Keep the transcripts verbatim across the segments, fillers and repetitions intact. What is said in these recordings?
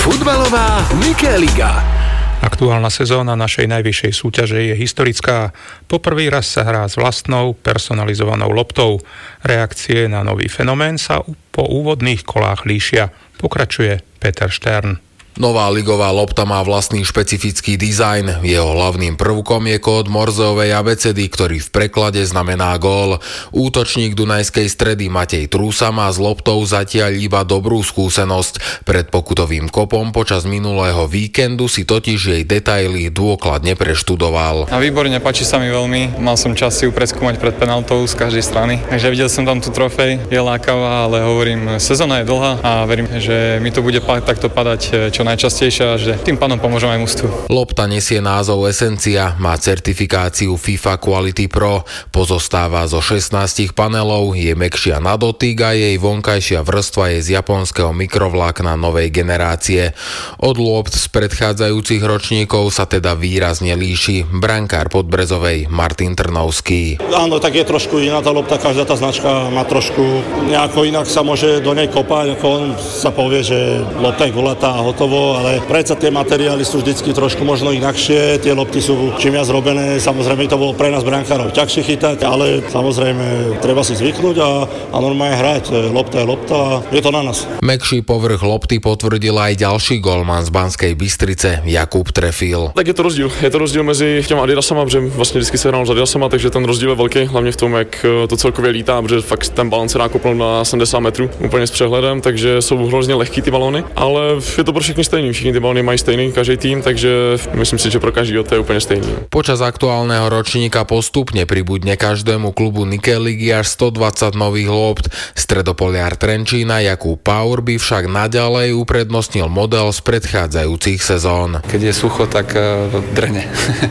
Futbalová Mikéliga. Aktuálna sezóna našej najvyššej súťaže je historická. Poprvý raz sa hrá s vlastnou personalizovanou loptou. Reakcie na nový fenomén sa po úvodných kolách líšia. Pokračuje Peter Štern. Nová ligová lopta má vlastný špecifický dizajn. Jeho hlavným prvkom je kód Morzeovej abecedy, ktorý v preklade znamená gól. Útočník Dunajskej Stredy Matej Trúsa má s loptou zatiaľ iba dobrú skúsenosť. Pred pokutovým kopom počas minulého víkendu si totiž jej detaily dôkladne preštudoval. A výborne, páči sa mi veľmi. Mal som čas si ju preskúmať pred penaltou z každej strany. Takže videl som tam tú trofej, je lákavá, ale hovorím, sezóna je dlhá a verím, že mi to bude takto padať čo najčastejšie a že tým pánom pomôžem aj mužstvu. Lopta nesie názov Essencia, má certifikáciu FIFA Quality Pro, pozostáva zo šestnástich panelov, je mäkšia na dotyk a jej vonkajšia vrstva je z japonského mikrovlákna novej generácie. Od lopt z predchádzajúcich ročníkov sa teda výrazne líši brankár Podbrezovej Martin Trnovský. Áno, tak je trošku iná tá lopta, každá tá značka má trošku nejako inak sa môže do nej kopať, ako on sa povie, že lopta je gulatá a hotovo, ale predsa tie materiály sú vždycky trošku možno inakšie, tie lopty sú čím viac robené, samozrejme to bolo pre nás brankárov ťažšie chytať, ale samozrejme treba si zvyknúť a, a normálne hrať, lopta je lopta a je to na nás. Mäkší povrch lopty potvrdil aj ďalší golman z Banskej Bystrice Jakub Trefil. Tak je to rozdíl, je to rozdíl mezi těma Adidasama, protože vlastně vždycky se hrál s Adidasama, takže ten rozdíl je velký, hlavně v tom, jak to celkově lítá, protože fakt ten balón se dá kopnout na sedmdesát metrů úplně s přehledem, takže jsou hrozně lehký ty balóny, ale je to pro všechny stejný, všichni ty balóny mají stejný každý tým, takže myslím si, že pro každýho to je úplně stejný. Počas aktuálneho ročníka postupne pribudne každému klubu Nikéligy až stodvadsať nových lopt. Stredopoliar Trenčína Jakub Paur by však naďalej uprednostnil model z predchádzajúcich sezón. Keď je sucho, tak drhne.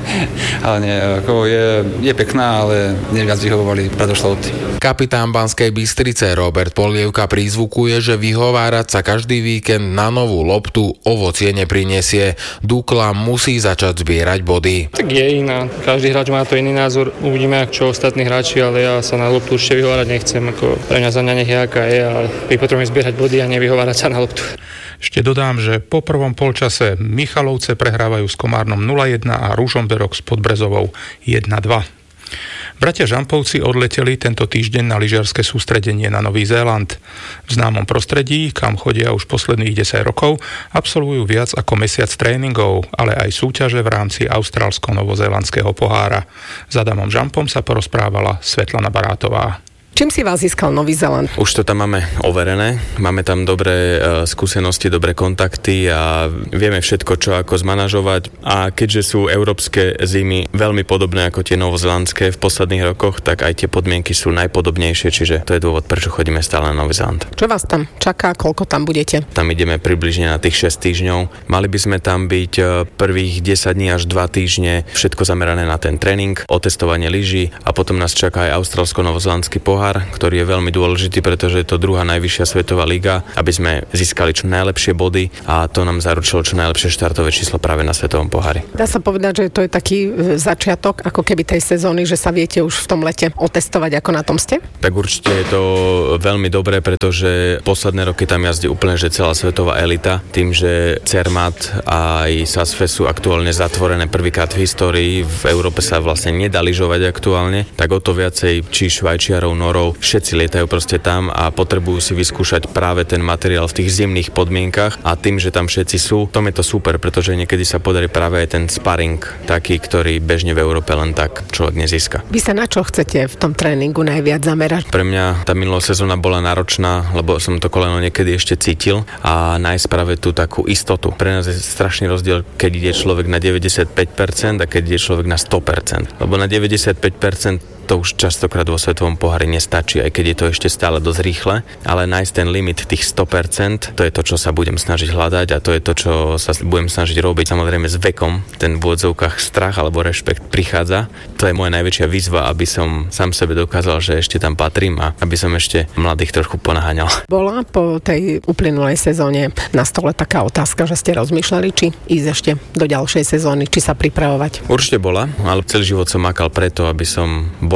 Ale nie, ako je, je pekná, ale neviac vyhovovali predošlé lopty. Kapitán Banskej Bystrice Robert Polievka prizvukuje, že vyhovárať sa každý víkend na novú loptu ovocie neprinesie. Dukla musí začať zbierať body. Tak je iná. Každý hráč má to iný názor. Uvidíme, čo ostatní hráči, ale ja sa na loptu určite vyhovárať nechcem. Ako pre mňa za mňa nech je aká je, ale potrebujem zbierať body a nevyhovárať sa na loptu. Ešte dodám, že po prvom polčase Michalovce prehrávajú s Komárnom nula jedna a Ružomberok s Podbrezovou jedna dva. Bratia Žampovci odleteli tento týždeň na lyžiarske sústredenie na Nový Zéland. V známom prostredí, kam chodia už posledných desať rokov, absolvujú viac ako mesiac tréningov, ale aj súťaže v rámci austrálsko-novozélandského pohára. S Adamom Žampom sa porozprávala Svetlana Barátová. Čím si vás získal Nový Zéland? Už to tam máme overené, máme tam dobré e, skúsenosti, dobré kontakty a vieme všetko, čo ako zmanažovať. A keďže sú európske zimy veľmi podobné ako tie novozélandské v posledných rokoch, tak aj tie podmienky sú najpodobnejšie, čiže to je dôvod, prečo chodíme stále na Nový Zéland. Čo vás tam čaká, koľko tam budete? Tam ideme približne na tých šesť týždňov. Mali by sme tam byť prvých desať dní až dva týždne, všetko zamerané na ten tréning, otestovanie lyží a potom nás čaká aj austrálsko-novozélandský pohár, ktorý je veľmi dôležitý, pretože je to druhá najvyššia svetová liga, aby sme získali čo najlepšie body a to nám zaručilo čo najlepšie štartové číslo práve na svetovom pohári. Dá sa povedať, že to je taký začiatok ako keby tej sezóny, že sa viete už v tom lete otestovať, ako na tom ste? Tak určite je to veľmi dobré, pretože posledné roky tam jazdí úplne že celá svetová elita. Tým, že Cermat a aj Sasfe sú aktuálne zatvorené prvýkrát v histórii, v Európe sa vlastne nedá lyžovať aktuálne, tak o to viacej či Švajčiarov, Norov, všetci lietajú proste tam a potrebujú si vyskúšať práve ten materiál v tých zimných podmienkach a tým, že tam všetci sú, tom je to super, pretože niekedy sa podarí práve aj ten sparring, taký, ktorý bežne v Európe len tak človek nezíska. Vy sa na čo chcete v tom tréningu najviac zamerať? Pre mňa tá minulá sezóna bola náročná, lebo som to koleno niekedy ešte cítil a nájsť práve tú takú istotu. Pre nás je strašný rozdiel, keď ide človek na deväťdesiatpäť percent a keď ide človek na sto percent. Lebo na deväťdesiatpäť percent to už častokrát vo svetovom pohári nestačí, aj keď je to ešte stále dosť rýchle, ale nájsť ten limit tých sto percent, to je to, čo sa budem snažiť hľadať a to je to, čo sa budem snažiť robiť. Samozrejme s vekom ten v odzovkách strach alebo rešpekt prichádza. To je moja najväčšia výzva, aby som sám sebe dokázal, že ešte tam patrím a aby som ešte mladých trochu ponaháňal. Bola po tej uplynulej sezóne na stole taká otázka, že ste rozmýšľali, či ísť ešte do ďalšej sezóny, či sa pripravovať? Určite bola, ale celý život som makal preto, aby som bol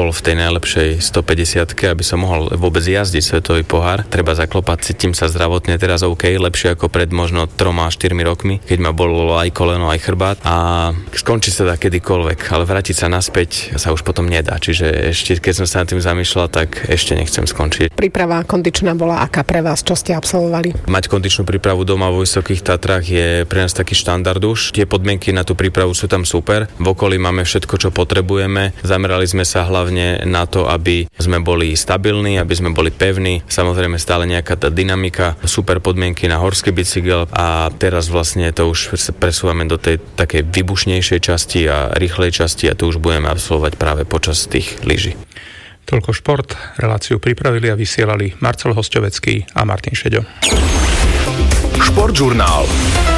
bol v tej najlepšej stopäťdesiatke, aby som mohol vôbec jazdiť svetový pohár. Treba zaklopať, cítim sa zdravotne teraz OK, lepšie ako pred možno troma štyrmi rokmi, keď ma bolo aj koleno, aj chrbát a skončí sa dá kedykoľvek, ale vrátiť sa naspäť sa už potom nedá. Čiže ešte keď som sa nad tým zamýšľal, tak ešte nechcem skončiť. Príprava kondičná bola aká pre vás, čo ste absolvovali? Mať kondičnú prípravu doma vo Vysokých Tatrách je pre nás taký štandard už. Tie podmienky na tú prípravu sú tam super. V okolí máme všetko, čo potrebujeme. Zamerali sme sa hlavne na to, aby sme boli stabilní, aby sme boli pevní. Samozrejme stále nejaká tá dynamika, super podmienky na horský bicykel a teraz vlastne to už presúvame do tej takej vybušnejšej časti a rýchlej časti a to už budeme absolvovať práve počas tých lyží. Toľko šport. Reláciu pripravili a vysielali Marcel Hosťovecký a Martin Šeďo. Športžurnál.